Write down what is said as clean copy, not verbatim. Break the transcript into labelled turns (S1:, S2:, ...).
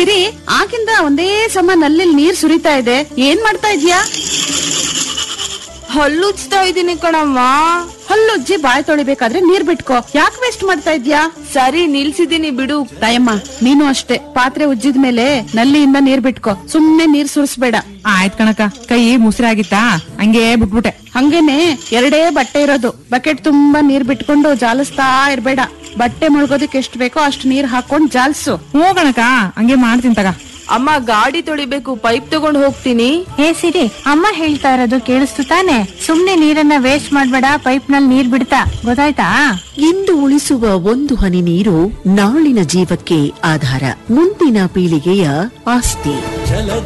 S1: ಸಿರಿ, ಆಗಿಂದ ಒಂದೇ ಸಮ ನಲ್ಲಿ ನೀರ್ ಸುರಿತಾ ಇದೆ, ಏನ್ ಮಾಡ್ತಾ ಇದ್ಯಾ?
S2: ಹಲ್ಲುಜ್ತಾ ಇದೀನಿ ಕಣಮ್ಮ.
S1: ಹಲ್ಲುಜ್ಜಿ ಬಾಯ್ ತೊಳಿಬೇಕಾದ್ರೆ ನೀರ್ ಬಿಟ್ಕೋ, ಯಾಕೆ ವೇಸ್ಟ್ ಮಾಡ್ತಾ ಇದ್ಯಾ?
S2: ಸರಿ, ನಿಲ್ಸಿದೀನಿ ಬಿಡು.
S1: ತಾಯಮ್ಮ, ನೀನು ಅಷ್ಟೇ, ಪಾತ್ರೆ ಉಜ್ಜಿದ್ಮೇಲೆ ನಲ್ಲಿಯಿಂದ ನೀರ್ ಬಿಟ್ಕೋ, ಸುಮ್ನೆ ನೀರ್ ಸುರಿಸ್ಬೇಡ.
S3: ಆಯ್ತ್ ಕಣಕ, ಕೈ ಮುಸಿರಾಗಿತ್ತಾ ಹಂಗೆ ಬಿಟ್ಬಿಟ್ಟೆ.
S1: ಹಂಗೇನೆ ಎರಡೇ ಬಟ್ಟೆ ಇರೋದು, ಬಕೆಟ್ ತುಂಬಾ ನೀರ್ ಬಿಟ್ಕೊಂಡು ಜಾಲಿಸ್ತಾ ಇರ್ಬೇಡ. ಬಟ್ಟೆ ಮುಳುಗೋದಕ್ಕೆ ಎಷ್ಟ್ ಬೇಕೋ ಅಷ್ಟು ನೀರ್ ಹಾಕೊಂಡ್ ಜಾಲ್ಸು.
S3: ಹ್ಞೂ ಕಣಕ, ಹಂಗೆ ಮಾಡ್ತೀನಿ ತಗ.
S2: ಅಮ್ಮ, ಗಾಡಿ ತೊಳಿಬೇಕು, ಪೈಪ್ ತಗೊಂಡ್ ಹೋಗ್ತೀನಿ.
S4: ಹೇ ಸಿರಿ, ಅಮ್ಮ ಹೇಳ್ತಾ ಇರೋದು ಕೇಳಿಸ್ತು ತಾನೆ? ಸುಮ್ನೆ ನೀರನ್ನ ವೇಸ್ಟ್ ಮಾಡ್ಬೇಡ, ಪೈಪ್ ನಲ್ಲಿ ನೀರ್ ಬಿಡ್ತಾ, ಗೊತ್ತಾಯ್ತಾ?
S5: ಇಂದು ಉಳಿಸುವ ಒಂದು ಹನಿ ನೀರು ನಾಳಿನ ಜೀವಕ್ಕೆ ಆಧಾರ, ಮುಂದಿನ ಪೀಳಿಗೆಯ ಆಸ್ತಿ.